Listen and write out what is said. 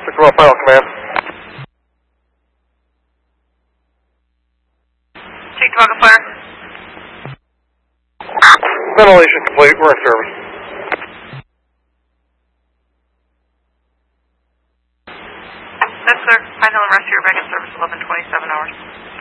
61 final command. Take Tobacco Fire. Ventilation complete. We're in service. That's sir. Final and rest of your back in service 11:27 hours.